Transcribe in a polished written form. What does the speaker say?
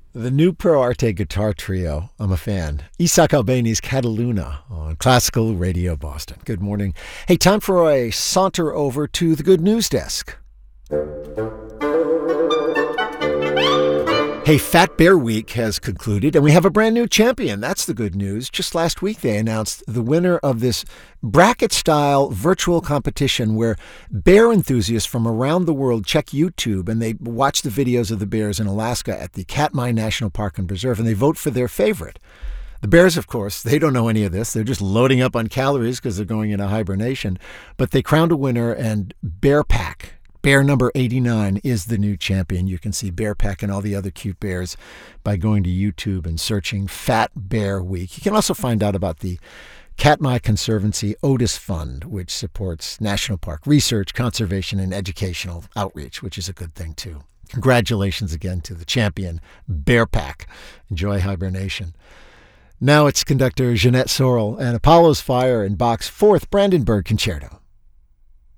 The new Pro Arte guitar trio, I'm a fan. Isaac Albeni's Cataluna on Classical Radio Boston. Good morning. Hey, time for a saunter over to the Good News Desk. Hey, Fat Bear Week has concluded, and we have a brand new champion. That's the good news. Just last week, they announced the winner of this bracket-style virtual competition where bear enthusiasts from around the world check YouTube and they watch the videos of the bears in Alaska at the Katmai National Park and Preserve, and they vote for their favorite. The bears, of course, they don't know any of this. They're just loading up on calories because they're going into hibernation. But they crowned a winner, and Bear Pack, bear number 89, is the new champion. You can see Bear Pack and all the other cute bears by going to YouTube and searching Fat Bear Week. You can also find out about the Katmai Conservancy Otis Fund, which supports national park research, conservation, and educational outreach, which is a good thing, too. Congratulations again to the champion, Bear Pack. Enjoy hibernation. Now it's conductor Jeanette Sorrell and Apollo's Fire in Bach's Fourth Brandenburg Concerto.